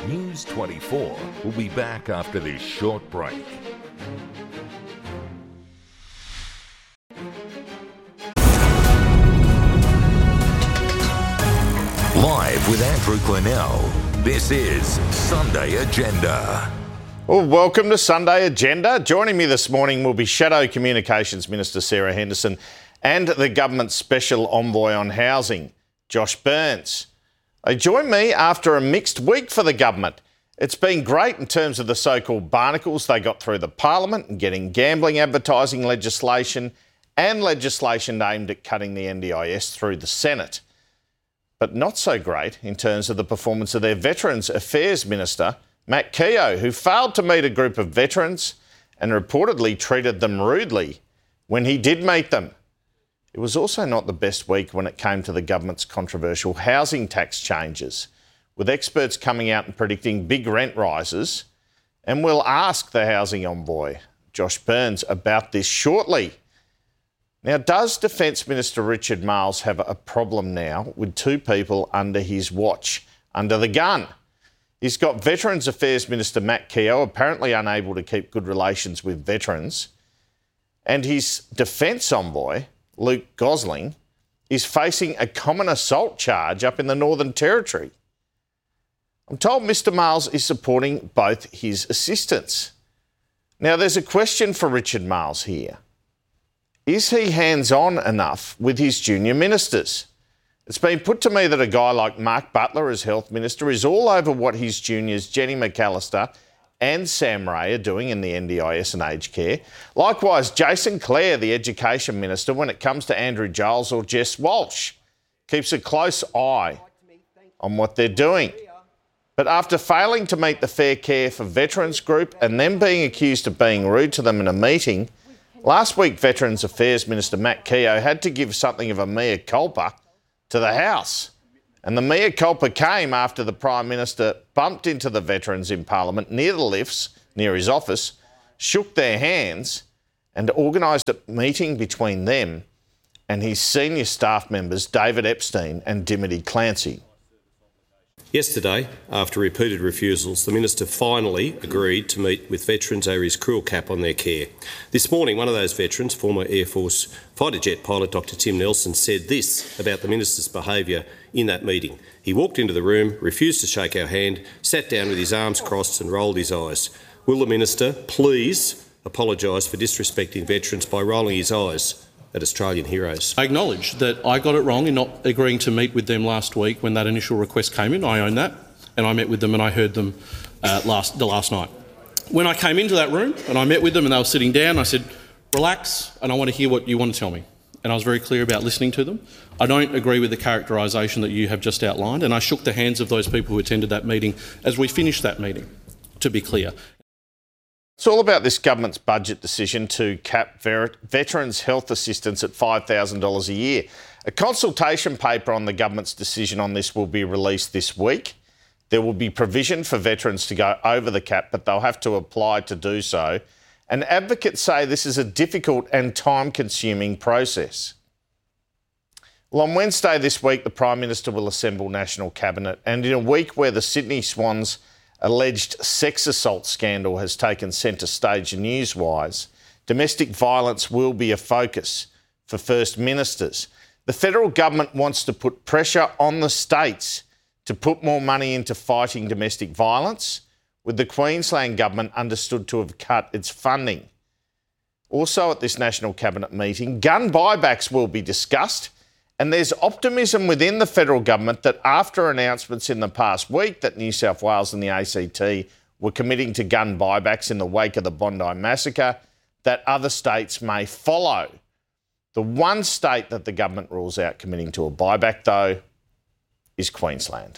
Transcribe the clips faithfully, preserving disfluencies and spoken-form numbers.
News twenty-four will be back after this short break. Live with Andrew Glenell, this is Sunday Agenda. Well, welcome to Sunday Agenda. Joining me this morning will be Shadow Communications Minister Sarah Henderson and the Government's Special Envoy on Housing, Josh Burns. They join me after a mixed week for the government. It's been great in terms of the so-called barnacles they got through the Parliament and getting gambling advertising legislation and legislation aimed at cutting the N D I S through the Senate. But not so great in terms of the performance of their Veterans Affairs Minister, Matt Keogh, who failed to meet a group of veterans and reportedly treated them rudely when he did meet them. It was also not the best week when it came to the government's controversial housing tax changes, with experts coming out and predicting big rent rises. And we'll ask the Housing Envoy, Josh Burns, about this shortly. Now, does Defence Minister Richard Marles have a problem now with two people under his watch, under the gun? He's got Veterans Affairs Minister Matt Keogh apparently unable to keep good relations with veterans, and his Defence Envoy, Luke Gosling, is facing a common assault charge up in the Northern Territory. I'm told Mister Marles is supporting both his assistants. Now, there's a question for Richard Marles here. Is he hands-on enough with his junior ministers? It's been put to me that a guy like Mark Butler as Health Minister is all over what his juniors Jenny McAllister and Sam Ray are doing in the N D I S and aged care. Likewise, Jason Clare, the Education Minister, when it comes to Andrew Giles or Jess Walsh, keeps a close eye on what they're doing. But after failing to meet the Fair Care for Veterans group and then being accused of being rude to them in a meeting, last week Veterans Affairs Minister Matt Keogh had to give something of a mea culpa to the House. And the mea culpa came after the Prime Minister bumped into the veterans in Parliament near the lifts, near his office, shook their hands and organised a meeting between them and his senior staff members David Epstein and Dimity Clancy. Yesterday, after repeated refusals, the Minister finally agreed to meet with veterans over his cruel cap on their care. This morning, one of those veterans, former Air Force fighter jet pilot Doctor Tim Nelson, said this about the Minister's behaviour in that meeting. He walked into the room, refused to shake our hand, sat down with his arms crossed and rolled his eyes. Will the Minister please apologise for disrespecting veterans by rolling his eyes at Australian heroes? I acknowledge that I got it wrong in not agreeing to meet with them last week when that initial request came in. I own that, and I met with them and I heard them uh, last the last night. When I came into that room and I met with them and they were sitting down, I said, relax, and I want to hear what you want to tell me. And I was very clear about listening to them. I don't agree with the characterisation that you have just outlined, and I shook the hands of those people who attended that meeting as we finished that meeting, to be clear. It's all about this government's budget decision to cap ver- veterans' health assistance at five thousand dollars a year. A consultation paper on the government's decision on this will be released this week. There will be provision for veterans to go over the cap, but they'll have to apply to do so. And advocates say this is a difficult and time-consuming process. Well, on Wednesday this week, the Prime Minister will assemble National Cabinet, and in a week where the Sydney Swans alleged sex assault scandal has taken centre stage news-wise, domestic violence will be a focus for First Ministers. The federal government wants to put pressure on the states to put more money into fighting domestic violence, with the Queensland government understood to have cut its funding. Also at this National Cabinet meeting, gun buybacks will be discussed, and there's optimism within the federal government that after announcements in the past week that New South Wales and the A C T were committing to gun buybacks in the wake of the Bondi massacre, that other states may follow. The one state that the government rules out committing to a buyback, though, is Queensland.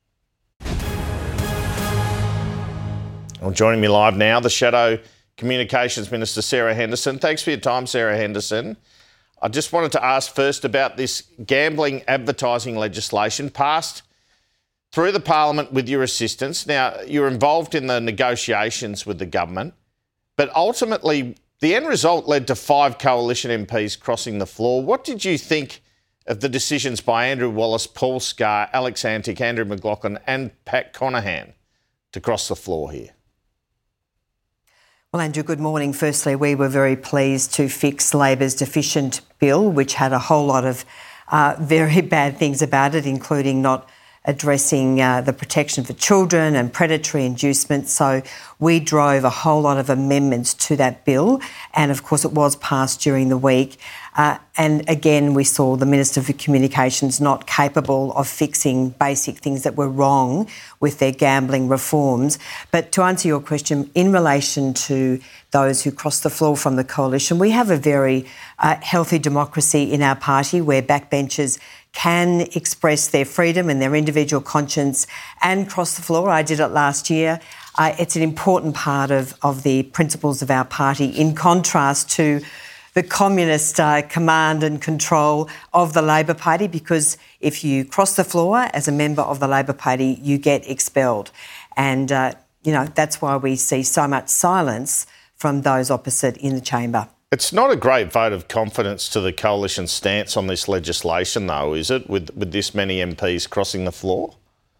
Well, joining me live now, the Shadow Communications Minister, Sarah Henderson. Thanks for your time, Sarah Henderson. I just wanted to ask first about this gambling advertising legislation passed through the Parliament with your assistance. Now, you're involved in the negotiations with the government, but ultimately the end result led to five coalition M Ps crossing the floor. What did you think of the decisions by Andrew Wallace, Paul Scar, Alex Antic, Andrew McLaughlin and Pat Conahan to cross the floor here? Well, Andrew, good morning. Firstly, we were very pleased to fix Labor's deficient bill, which had a whole lot of uh, very bad things about it, including not addressing uh, the protection for children and predatory inducement. So we drove a whole lot of amendments to that bill, and of course it was passed during the week. Uh, and again, we saw the Minister for Communications not capable of fixing basic things that were wrong with their gambling reforms. But to answer your question, in relation to those who cross the floor from the coalition, we have a very uh, healthy democracy in our party where backbenchers can express their freedom and their individual conscience and cross the floor. I did it last year. Uh, it's an important part of, of the principles of our party, in contrast to the communist uh, command and control of the Labor Party, because if you cross the floor as a member of the Labor Party, you get expelled. And, uh, you know, that's why we see so much silence from those opposite in the chamber. It's not a great vote of confidence to the coalition stance on this legislation, though, is it, with, with this many M Ps crossing the floor?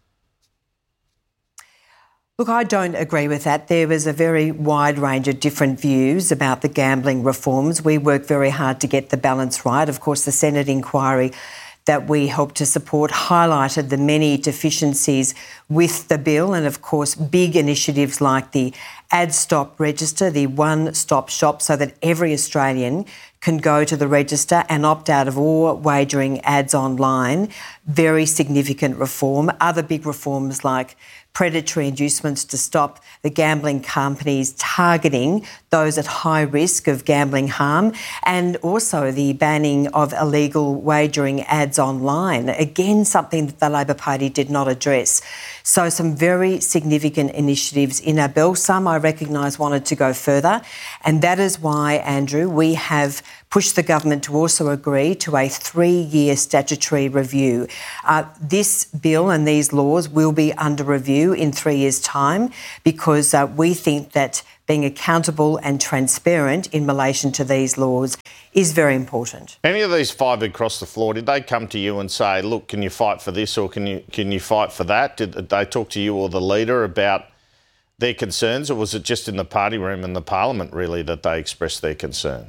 Look, I don't agree with that. There was a very wide range of different views about the gambling reforms. We worked very hard to get the balance right. Of course, the Senate inquiry that we helped to support highlighted the many deficiencies with the bill, and of course big initiatives like the Ad Stop Register, the one-stop shop so that every Australian can go to the register and opt out of all wagering ads online. Very significant reform. Other big reforms like predatory inducements to stop the gambling companies targeting those at high risk of gambling harm, and also the banning of illegal wagering ads online. Again, something that the Labor Party did not address. So some very significant initiatives in our bill. Some I recognise wanted to go further, and that is why, Andrew, we have pushed the government to also agree to a three-year statutory review. Uh, this bill and these laws will be under review in three years' time, because uh, we think that being accountable and transparent in relation to these laws is very important. Any of these five across the floor, did they come to you and say, look, can you fight for this or can you can you fight for that? Did they talk to you or the leader about their concerns, or was it just in the party room and the parliament really that they expressed their concern?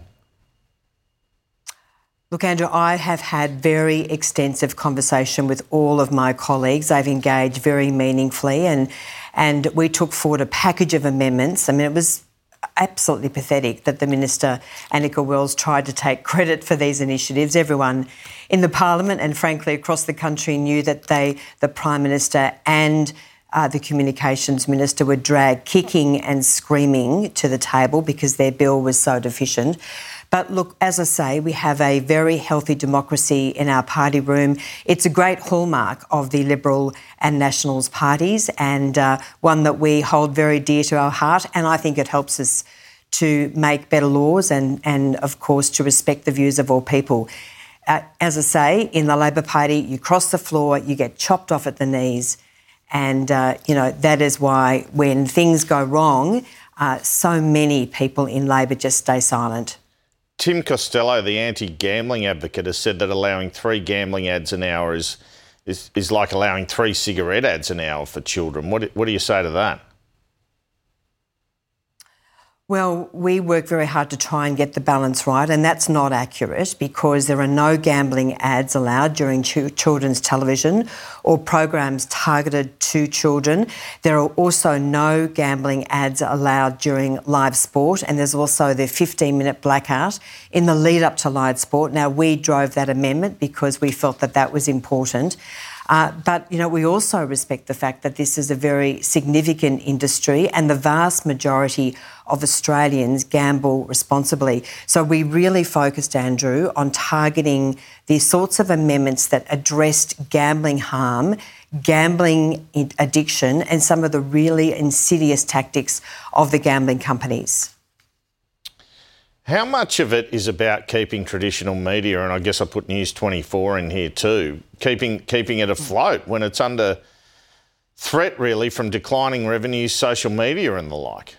Look, Andrew, I have had very extensive conversation with all of my colleagues. They've engaged very meaningfully, and and we took forward a package of amendments. I mean, it was absolutely pathetic that the Minister, Annika Wells, tried to take credit for these initiatives. Everyone in the Parliament and, frankly, across the country knew that they, the Prime Minister and Uh, the Communications Minister, were dragged kicking and screaming to the table because their bill was so deficient. But look, as I say, we have a very healthy democracy in our party room. It's a great hallmark of the Liberal and Nationals parties, and uh, one that we hold very dear to our heart, and I think it helps us to make better laws and, and of course, to respect the views of all people. Uh, as I say, in the Labor Party, you cross the floor, you get chopped off at the knees. And, uh, you know, that is why when things go wrong, uh, so many people in Labor just stay silent. Tim Costello, the anti-gambling advocate, has said that allowing three gambling ads an hour is is, is like allowing three cigarette ads an hour for children. What, what do you say to that? Well, we work very hard to try and get the balance right, and that's not accurate, because there are no gambling ads allowed during ch- children's television or programs targeted to children. There are also no gambling ads allowed during live sport, and there's also the fifteen-minute blackout in the lead-up to live sport. Now, we drove that amendment because we felt that that was important. Uh, but, you know, we also respect the fact that this is a very significant industry, and the vast majority of Australians gamble responsibly. So we really focused, Andrew, on targeting the sorts of amendments that addressed gambling harm, gambling addiction, and some of the really insidious tactics of the gambling companies. How much of it is about keeping traditional media, and I guess I put News twenty-four in here too, keeping keeping it afloat when it's under threat really from declining revenues, social media and the like?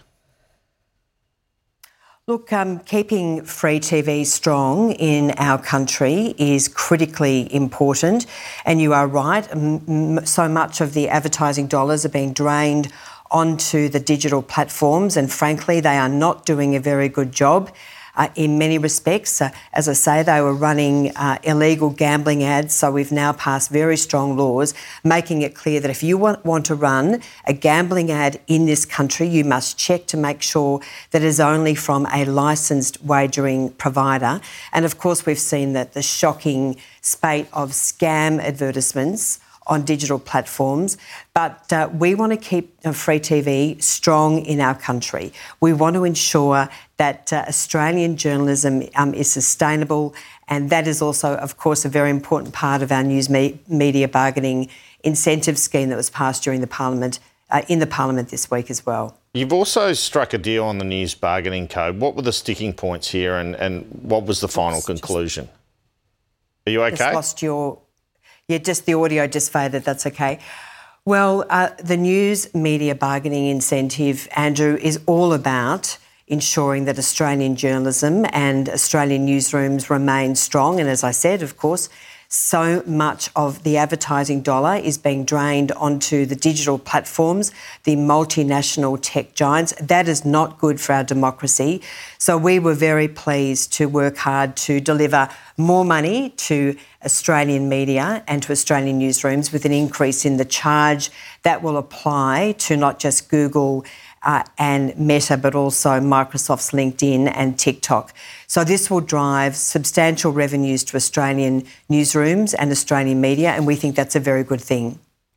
Look, um, keeping free T V strong in our country is critically important, and you are right, m- m- so much of the advertising dollars are being drained onto the digital platforms, and frankly, they are not doing a very good job uh, in many respects. Uh, as I say, they were running uh, illegal gambling ads, so we've now passed very strong laws making it clear that if you want, want to run a gambling ad in this country, you must check to make sure that it is only from a licensed wagering provider. And of course, we've seen that the shocking spate of scam advertisements on digital platforms, but uh, we want to keep uh, free T V strong in our country. We want to ensure that uh, Australian journalism um, is sustainable, and that is also, of course, a very important part of our news me- media bargaining incentive scheme that was passed during the Parliament, uh, in the Parliament this week as well. You've also struck a deal on the news bargaining code. What were the sticking points here, and, and what was the final Oops, conclusion? Are you okay? Just lost your... Yeah, just the audio just faded, that's okay. Well, uh, the news media bargaining incentive, Andrew, is all about ensuring that Australian journalism and Australian newsrooms remain strong. And as I said, of course, so much of the advertising dollar is being drained onto the digital platforms, the multinational tech giants. That is not good for our democracy. So we were very pleased to work hard to deliver more money to Australian media and to Australian newsrooms with an increase in the charge that will apply to not just Google Uh, and Meta, but also Microsoft's LinkedIn and TikTok. So this will drive substantial revenues to Australian newsrooms and Australian media, and we think that's a very good thing.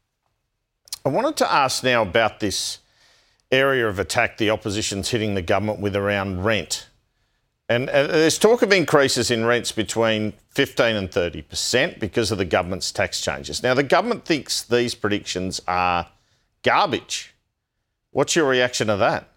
I wanted to ask now about this area of attack the opposition's hitting the government with around rent. And uh, there's talk of increases in rents between fifteen and thirty percent because of the government's tax changes. Now, the government thinks these predictions are garbage. What's your reaction to that?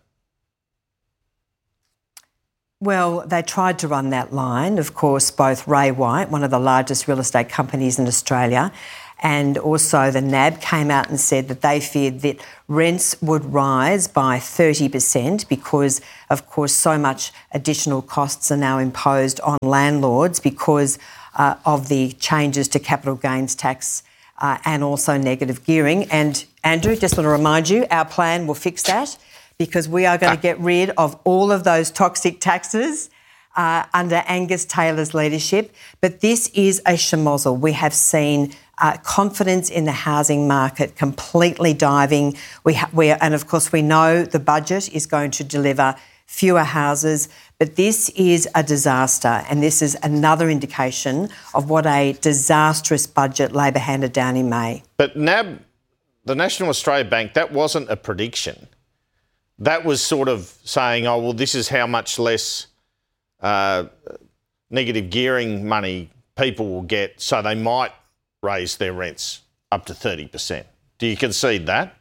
Well, they tried to run that line. Of course, both Ray White, one of the largest real estate companies in Australia, and also the N A B came out and said that they feared that rents would rise by thirty percent because, of course, so much additional costs are now imposed on landlords because uh, of the changes to capital gains tax uh, and also negative gearing. And Andrew, just want to remind you, our plan will fix that because we are going to get rid of all of those toxic taxes uh, under Angus Taylor's leadership. But this is a schmozzle. We have seen uh, confidence in the housing market completely diving. We, ha- we are, and of course, we know the budget is going to deliver fewer houses, but this is a disaster, and this is another indication of what a disastrous budget Labor handed down in May. But N A B, the National Australia Bank, that wasn't a prediction. That was sort of saying, oh, well, this is how much less uh, negative gearing money people will get, so they might raise their rents up to thirty percent. Do you concede that?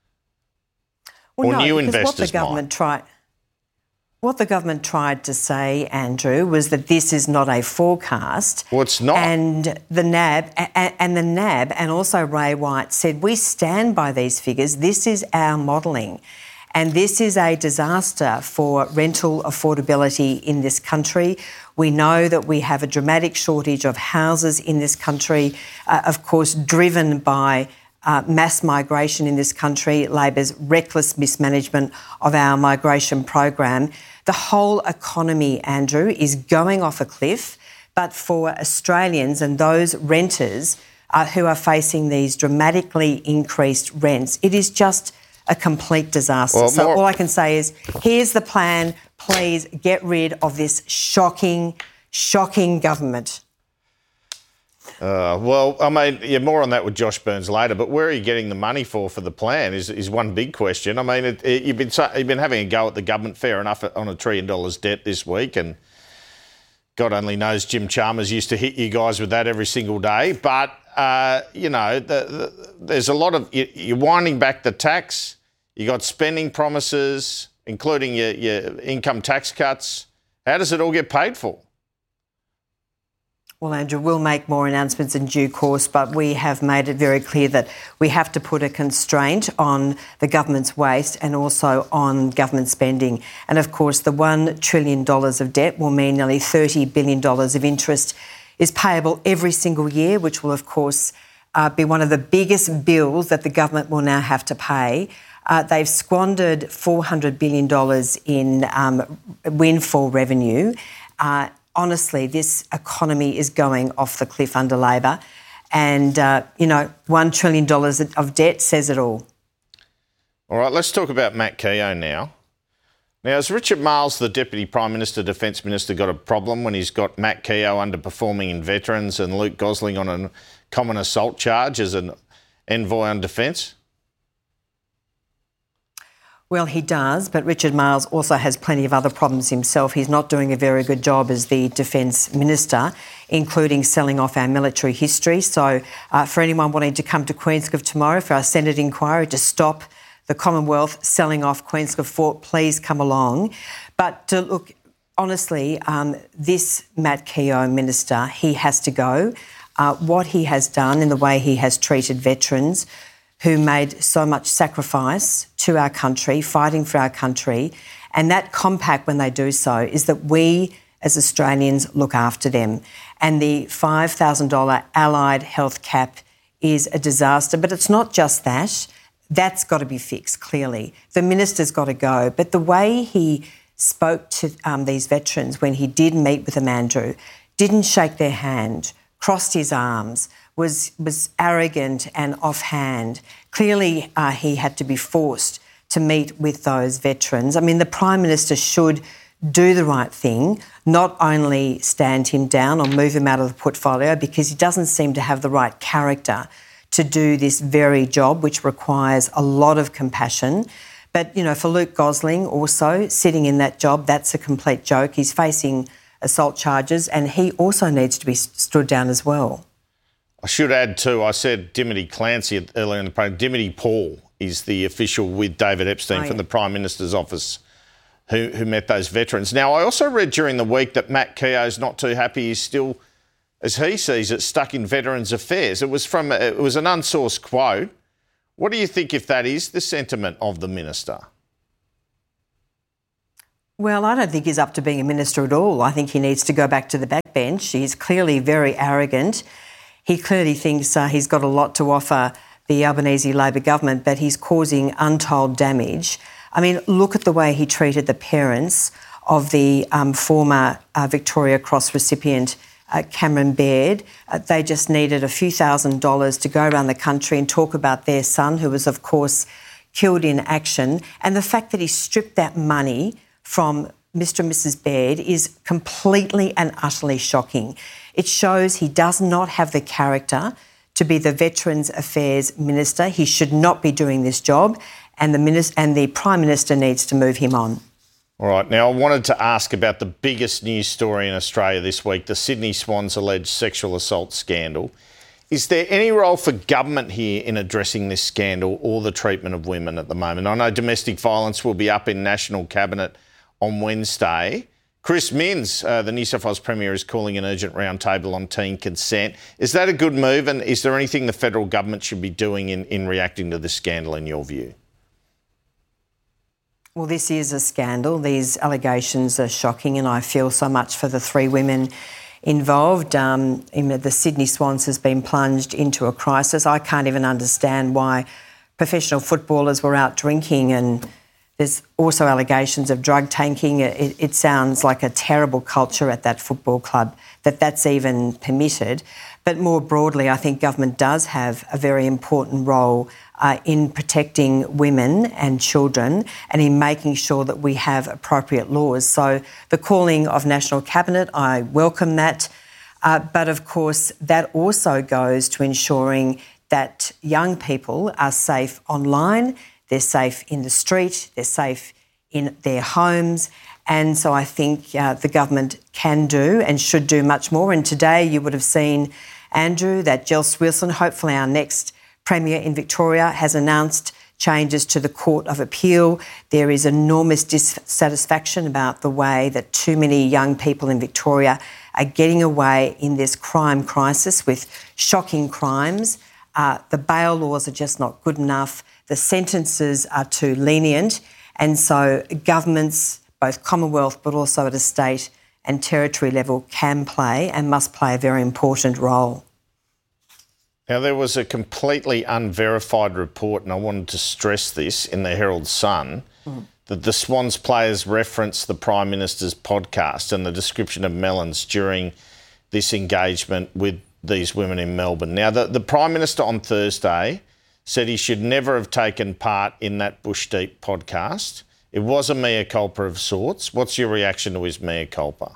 Well, or no, new because investors what the government might? tried, what the government tried to say, Andrew, was that this is not a forecast. Well, it's not. And the N A B and, and the N A B and also Ray White said, we stand by these figures. This is our modelling. And this is a disaster for rental affordability in this country. We know that we have a dramatic shortage of houses in this country, uh, of course, driven by Uh, mass migration in this country, Labor's reckless mismanagement of our migration program. The whole economy, Andrew, is going off a cliff, but for Australians and those renters uh, who are facing these dramatically increased rents, it is just a complete disaster. Well, so more- all I can say is, here's the plan. Please get rid of this shocking, shocking government. Uh, well, I mean, yeah, more on that with Josh Burns later. But where are you getting the money for for the plan? Is is one big question. I mean, it, it, you've been you've been having a go at the government, fair enough, on a trillion dollars debt this week, and God only knows Jim Chalmers used to hit you guys with that every single day. But uh, you know, the, the, there's a lot of you, you're winding back the tax. You got spending promises, including your, your income tax cuts. How does it all get paid for? Well, Andrew, we'll make more announcements in due course, but we have made it very clear that we have to put a constraint on the government's waste and also on government spending. And, of course, the one trillion dollars of debt will mean nearly thirty billion dollars of interest is payable every single year, which will, of course, uh, be one of the biggest bills that the government will now have to pay. Uh, they've squandered four hundred billion dollars in um, windfall revenue. Uh, honestly, this economy is going off the cliff under Labor. And, uh, you know, one trillion dollars of debt says it all. All right, let's talk about Matt Keogh now. Now, has Richard Marles, the Deputy Prime Minister, Defence Minister, got a problem when he's got Matt Keogh underperforming in veterans and Luke Gosling on a common assault charge as an envoy on defence? Well, he does, but Richard Marles also has plenty of other problems himself. He's not doing a very good job as the Defence Minister, including selling off our military history. So uh, for anyone wanting to come to Queenscliff tomorrow for our Senate inquiry to stop the Commonwealth selling off Queenscliff Fort, please come along. But to look, honestly, um, this Matt Keogh Minister, he has to go. Uh, what he has done in the way he has treated veterans who made so much sacrifice to our country, fighting for our country, and that compact when they do so is that we as Australians look after them. And the five thousand dollars allied health cap is a disaster, but it's not just that. That's got to be fixed, clearly. The minister's got to go. But the way he spoke to um, these veterans when he did meet with them, Andrew, didn't shake their hand, crossed his arms, was was arrogant and offhand. Clearly, uh, he had to be forced to meet with those veterans. I mean, the Prime Minister should do the right thing, not only stand him down or move him out of the portfolio because he doesn't seem to have the right character to do this very job, which requires a lot of compassion. But, you know, for Luke Gosling also, sitting in that job, that's a complete joke. He's facing assault charges and he also needs to be stood down as well. I should add too, I said Dimity Clancy earlier in the program. Dimity Paul is the official with David Epstein oh, yeah. from the Prime Minister's office who, who met those veterans. Now, I also read during the week that Matt Keogh's not too happy. He's still, as he sees it, stuck in Veterans Affairs. It was from it was an unsourced quote. What do you think if that is the sentiment of the minister? Well, I don't think he's up to being a minister at all. I think he needs to go back to the backbench. He's clearly very arrogant. He clearly thinks uh, he's got a lot to offer the Albanese Labor government, but he's causing untold damage. I mean, look at the way he treated the parents of the um, former uh, Victoria Cross recipient, uh, Cameron Baird. Uh, they just needed a few thousand dollars to go around the country and talk about their son, who was, of course, killed in action. And the fact that he stripped that money from Mister and Missus Baird is completely and utterly shocking. It shows he does not have the character to be the Veterans Affairs Minister. He should not be doing this job, and the minister, and the Prime Minister needs to move him on. All right. Now, I wanted to ask about the biggest news story in Australia this week, the Sydney Swans alleged sexual assault scandal. Is there any role for government here in addressing this scandal or the treatment of women at the moment? I know domestic violence will be up in National Cabinet on Wednesday. Chris Minns, uh, the New South Wales Premier, is calling an urgent roundtable on teen consent. Is that a good move, and is there anything the federal government should be doing in, in reacting to this scandal, in your view? Well, this is a scandal. These allegations are shocking, and I feel so much for the three women involved. Um, the Sydney Swans has been plunged into a crisis. I can't even understand why professional footballers were out drinking, and there's also allegations of drug taking. It, it sounds like a terrible culture at that football club that that's even permitted. But more broadly, I think government does have a very important role uh, in protecting women and children and in making sure that we have appropriate laws. So the calling of National Cabinet, I welcome that. Uh, but of course, that also goes to ensuring that young people are safe online, they're safe in the street, they're safe in their homes. And so I think uh, the government can do and should do much more. And today you would have seen, Andrew, that Jill Wilson, hopefully our next Premier in Victoria, has announced changes to the Court of Appeal. There is enormous dissatisfaction about the way that too many young people in Victoria are getting away in this crime crisis with shocking crimes. Uh, the bail laws are just not good enough. The sentences are too lenient. And so governments, both Commonwealth but also at a state and territory level, can play and must play a very important role. Now, there was a completely unverified report, and I wanted to stress this in the Herald Sun, mm. that the Swans players referenced the Prime Minister's podcast and the description of melons during this engagement with these women in Melbourne. Now, the, the Prime Minister on Thursday said he should never have taken part in that Bush Deep podcast. It was a mea culpa of sorts. What's your reaction to his mea culpa?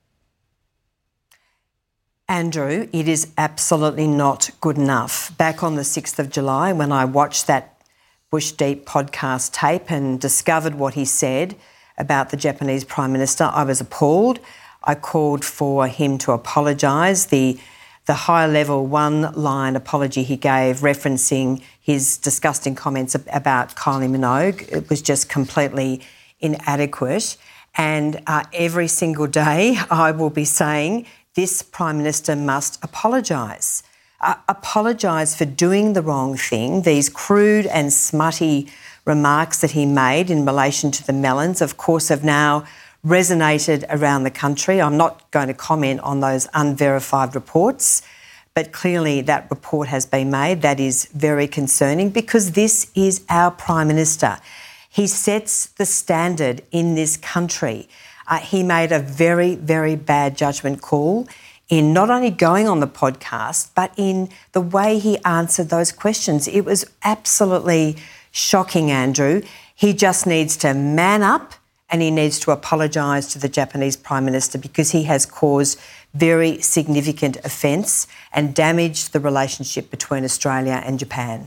Andrew, it is absolutely not good enough. Back on the sixth of July, when I watched that Bush Deep podcast tape and discovered what he said about the Japanese Prime Minister, I was appalled. I called for him to apologise. The, the high-level one-line apology he gave referencing his disgusting comments about Kylie Minogue, it was just completely inadequate. And uh, every single day I will be saying this Prime Minister must apologise. Uh, apologise for doing the wrong thing. These crude and smutty remarks that he made in relation to the melons, of course, have now resonated around the country. I'm not going to comment on those unverified reports, but clearly that report has been made. That is very concerning because this is our Prime Minister. He sets the standard in this country. Uh, he made a very, very bad judgment call in not only going on the podcast, but in the way he answered those questions. It was absolutely shocking, Andrew. He just needs to man up and he needs to apologise to the Japanese Prime Minister because he has caused very significant offence and damaged the relationship between Australia and Japan.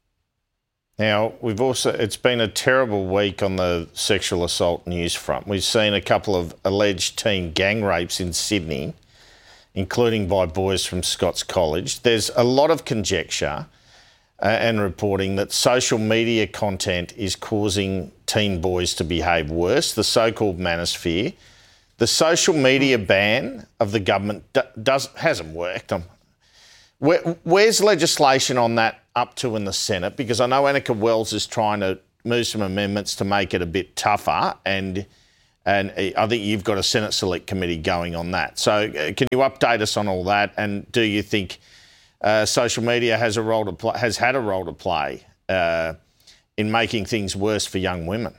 Now, we've also, it's been a terrible week on the sexual assault news front. We've seen a couple of alleged teen gang rapes in Sydney, including by boys from Scots College. There's a lot of conjecture uh, and reporting that social media content is causing teen boys to behave worse, the so-called manosphere. The social media ban of the government d- does, hasn't worked. Um, where, where's legislation on that up to in the Senate? Because I know Annika Wells is trying to move some amendments to make it a bit tougher, and and I think you've got a Senate Select Committee going on that. So uh, can you update us on all that? And do you think uh, social media has a role to play, has had a role to play uh, in making things worse for young women?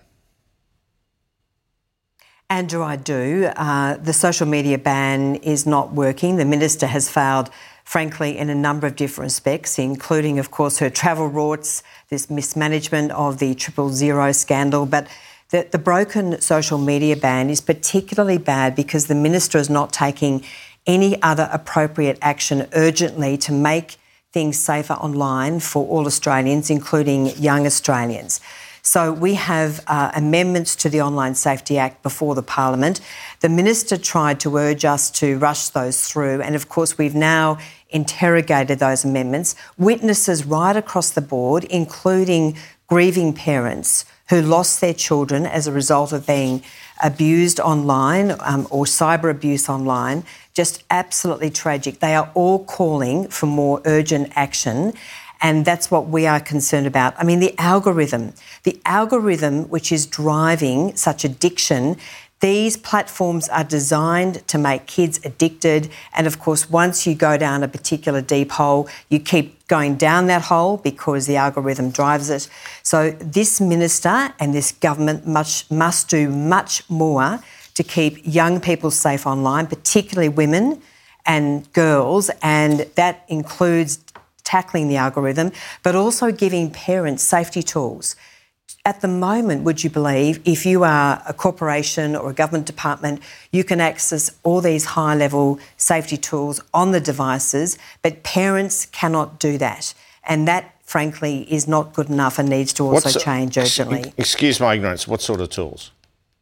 Andrew, I do. Uh, the social media ban is not working. The Minister has failed, frankly, in a number of different respects, including, of course, her travel routes, this mismanagement of the triple zero scandal. But the, the broken social media ban is particularly bad because the Minister is not taking any other appropriate action urgently to make things safer online for all Australians, including young Australians. So we have uh, amendments to the Online Safety Act before the Parliament. The Minister tried to urge us to rush those through, and of course we've now interrogated those amendments. Witnesses right across the board, including grieving parents who lost their children as a result of being abused online um, or cyber abuse online, just absolutely tragic. They are all calling for more urgent action. And that's what we are concerned about. I mean, the algorithm, the algorithm which is driving such addiction, these platforms are designed to make kids addicted. And of course, once you go down a particular deep hole, you keep going down that hole because the algorithm drives it. So this minister and this government much, must do much more to keep young people safe online, particularly women and girls. And that includes tackling the algorithm, but also giving parents safety tools. At the moment, would you believe, if you are a corporation or a government department, you can access all these high-level safety tools on the devices, but parents cannot do that. And that, frankly, is not good enough and needs to also What's, change urgently. Excuse my ignorance, what sort of tools?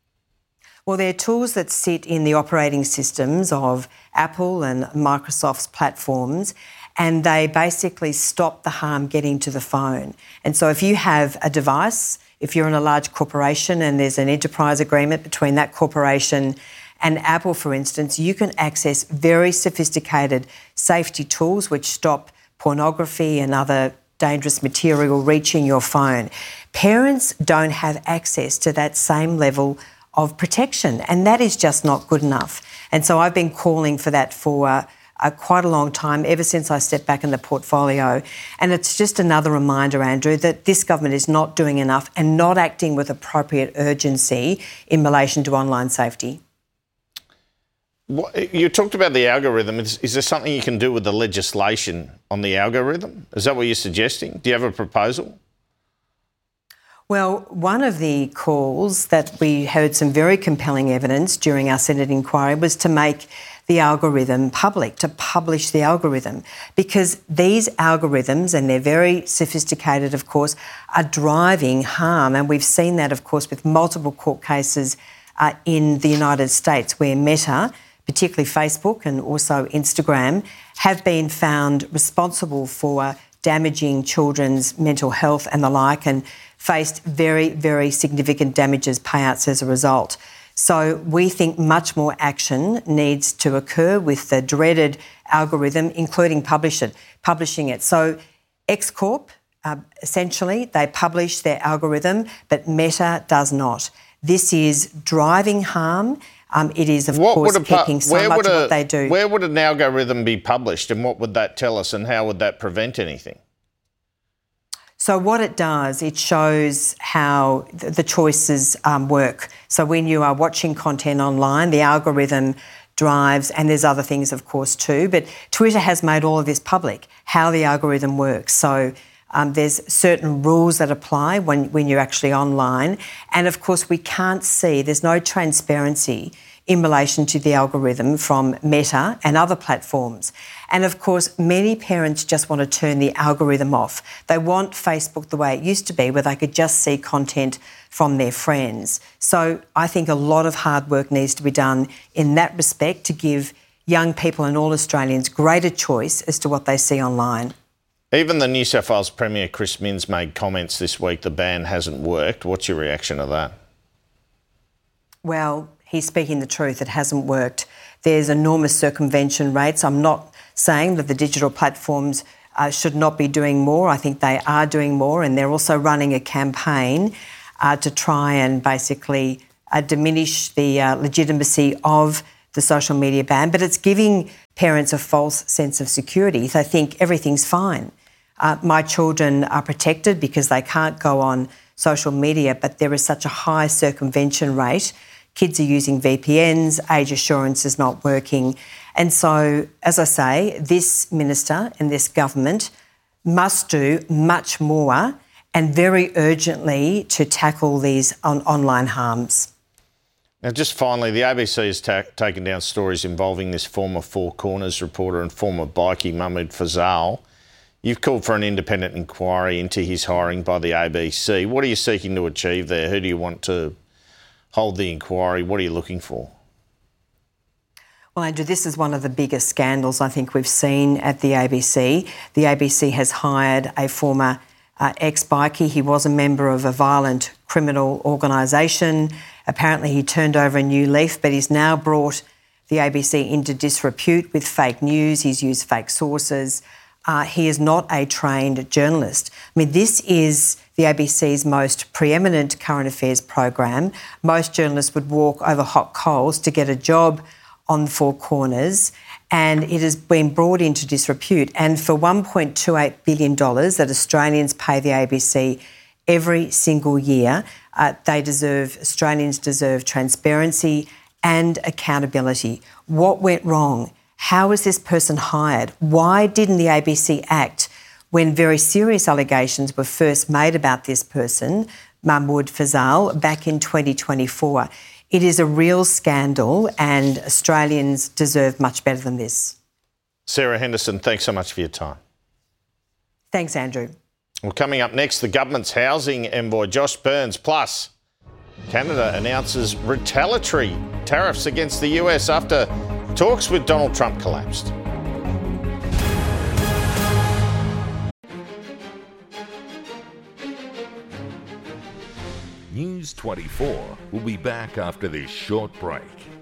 Well, they're tools that sit in the operating systems of Apple and Microsoft's platforms, and they basically stop the harm getting to the phone. And so if you have a device, if you're in a large corporation and there's an enterprise agreement between that corporation and Apple, for instance, you can access very sophisticated safety tools which stop pornography and other dangerous material reaching your phone. Parents don't have access to that same level of protection, and that is just not good enough. And so I've been calling for that for uh, uh, quite a long time, ever since I stepped back in the portfolio. And it's just another reminder, Andrew, that this government is not doing enough and not acting with appropriate urgency in relation to online safety. What, you talked about the algorithm. Is, is there something you can do with the legislation on the algorithm? Is that what you're suggesting? Do you have a proposal? Well, one of the calls that we heard some very compelling evidence during our Senate inquiry was to make the algorithm public, to publish the algorithm, because these algorithms, and they're very sophisticated, of course, are driving harm. And we've seen that, of course, with multiple court cases uh, in the United States where Meta, particularly Facebook and also Instagram, have been found responsible for damaging children's mental health and the like, and faced very, very significant damages payouts as a result. So we think much more action needs to occur with the dreaded algorithm, including publish it, publishing it. So X Corp, uh, essentially, they publish their algorithm, but Meta does not. This is driving harm. Um, it is, of what course, pu- picking so much a, of what they do. Where would an algorithm be published, and what would that tell us, and how would that prevent anything? So what it does, it shows how the choices um, work. So when you are watching content online, the algorithm drives, and there's other things, of course, too, but Twitter has made all of this public, how the algorithm works. So um, there's certain rules that apply when, when you're actually online. And, of course, we can't see, there's no transparency in relation to the algorithm from Meta and other platforms. And, of course, many parents just want to turn the algorithm off. They want Facebook the way it used to be, where they could just see content from their friends. So I think a lot of hard work needs to be done in that respect to give young people and all Australians greater choice as to what they see online. Even the New South Wales Premier, Chris Minns, made comments this week the ban hasn't worked. What's your reaction to that? Well, he's speaking the truth. It hasn't worked. There's enormous circumvention rates. I'm not saying that the digital platforms uh, should not be doing more. I think they are doing more, and they're also running a campaign uh, to try and basically uh, diminish the uh, legitimacy of the social media ban. But it's giving parents a false sense of security. They think everything's fine. Uh, my children are protected because they can't go on social media, but there is such a high circumvention rate. Kids are using V P Ns, age assurance is not working. And so, as I say, this minister and this government must do much more and very urgently to tackle these on- online harms. Now, just finally, the A B C has ta- taken down stories involving this former Four Corners reporter and former bikie Mahmoud Fazal. You've called for an independent inquiry into his hiring by the A B C. What are you seeking to achieve there? Who do you want to hold the inquiry? What are you looking for? Well, Andrew, this is one of the biggest scandals I think we've seen at the A B C. The A B C has hired a former uh, ex-bikie. He was a member of a violent criminal organisation. Apparently he turned over a new leaf, but he's now brought the A B C into disrepute with fake news. He's used fake sources. Uh, he is not a trained journalist. I mean, this is the A B C's most preeminent current affairs program. Most journalists would walk over hot coals to get a job on Four Corners, and it has been brought into disrepute. And for one point two eight billion dollars that Australians pay the A B C every single year, uh, they deserve, Australians deserve transparency and accountability. What went wrong? How was this person hired? Why didn't the A B C act when very serious allegations were first made about this person, Mahmoud Fazal, back in twenty twenty-four? It is a real scandal, and Australians deserve much better than this. Sarah Henderson, thanks so much for your time. Thanks, Andrew. Well, coming up next, the government's housing envoy, Josh Burns. Plus, Canada announces retaliatory tariffs against the U S after talks with Donald Trump collapsed. News twenty-four will be back after this short break.